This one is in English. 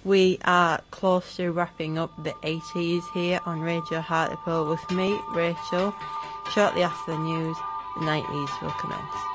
We are close to wrapping up the 80s here on Radio Hartlepool with me, Rachel. Shortly after the news, the 90s will commence.